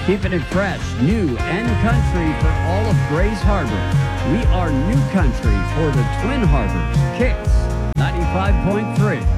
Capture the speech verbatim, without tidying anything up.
Keeping it fresh, new, and country for all of Grays Harbor. We are new country for the Twin Harbors. Kicks ninety-five point three.